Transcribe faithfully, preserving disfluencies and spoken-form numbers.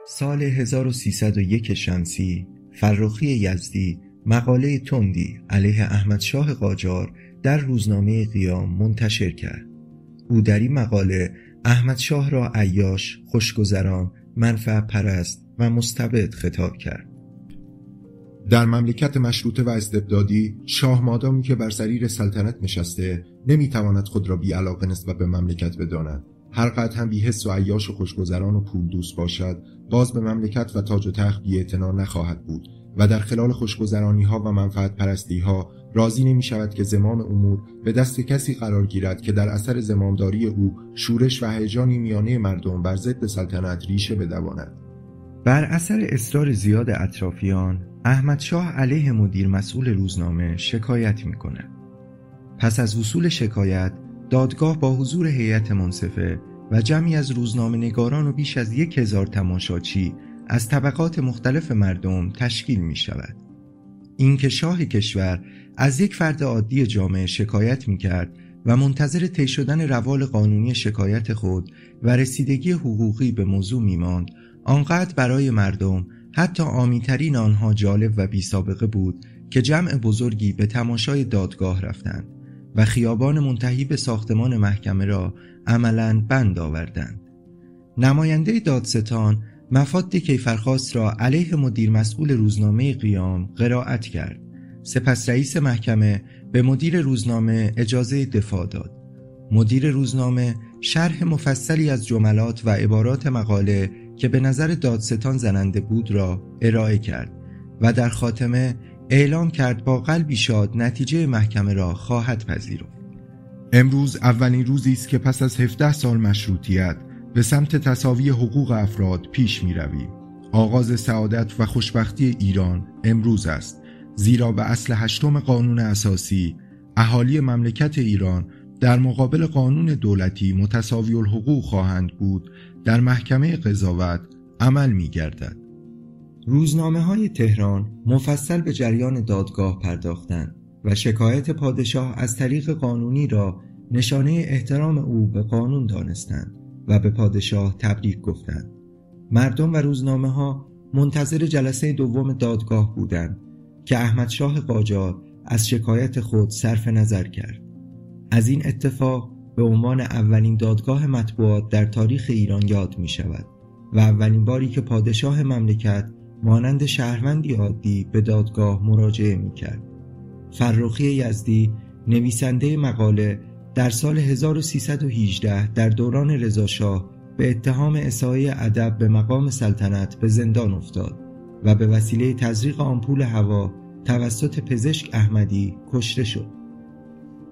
سال هزار و سیصد و یک شمسی، فرخی یزدی مقاله تندی علیه احمدشاه قاجار در روزنامه قیام منتشر کرد. او در این مقاله احمدشاه را عیاش، خوشگذران، منفعت پرست و مستبد خطاب کرد. در مملکت مشروطه و استبدادی، شاه مادامی که بر سریر سلطنت نشسته نمیتواند خود را بی علاقه نسبت به مملکت بداند. هر قدر هم بی حس و عیاش و خوشگذران و پول دوست باشد، باز به مملکت و تاج و تخت بی اعتنا نخواهد بود و در خلال خوشگذرانی ها و منفعت پرستی ها راضی نمی شود که زمام امور به دست کسی قرار گیرد که در اثر زمامداری او شورش و هیجانی میانه مردم بر ضد سلطنت ریشه بدواند. بر اثر اصرار زیاد اطرافیان، احمدشاه علیه مدیر مسئول روزنامه شکایت می کند. پس از وصول شکایت، دادگاه با حضور هیئت منصفه و جمعی از روزنامه نگاران و بیش از یک هزار تماشاچی از طبقات مختلف مردم تشکیل می شود. این که شاه کشور از یک فرد عادی جامعه شکایت می کرد و منتظر طی شدن روال قانونی شکایت خود و رسیدگی حقوقی به موضوع می ماند، آنقدر برای مردم حتی عامی‌ترین آنها جالب و بی سابقه بود که جمع بزرگی به تماشای دادگاه رفتند و خیابان منتهی به ساختمان محکمه را عملاً بند آوردند. نماینده دادستان مفاد کیفرخواست را علیه مدیر مسئول روزنامه قیام قرائت کرد. سپس رئیس محکمه به مدیر روزنامه اجازه دفاع داد. مدیر روزنامه شرح مفصلی از جملات و عبارات مقاله که به نظر دادستان زننده بود را ارائه کرد و در خاتمه اعلام کرد با قلبی شاد نتیجه محکمه را خواهد پذیرفت. امروز اولین روزی است که پس از هفده سال مشروطیت به سمت تساوی حقوق افراد پیش می رویم. آغاز سعادت و خوشبختی ایران امروز است، زیرا به اصل هشتم قانون اساسی اهالی مملکت ایران در مقابل قانون دولتی متساوی الحقوق خواهند بود در محکمه قضاوت عمل می گردد. روزنامه های تهران مفصل به جریان دادگاه پرداختند و شکایت پادشاه از طریق قانونی را نشانه احترام او به قانون دانستند و به پادشاه تبریک گفتند. مردم و روزنامه ها منتظر جلسه دوم دادگاه بودند که احمدشاه قاجار از شکایت خود صرف نظر کرد. از این اتفاق به عنوان اولین دادگاه مطبوعات در تاریخ ایران یاد می شود و اولین باری که پادشاه مملکت مانند شهروندی عادی به دادگاه مراجعه می کرد. فرخی یزدی نویسنده مقاله در سال هزار و سیصد و هجده در دوران رضاشاه به اتهام اساءه ادب به مقام سلطنت به زندان افتاد و به وسیله تزریق آمپول هوا توسط پزشک احمدی کشته شد.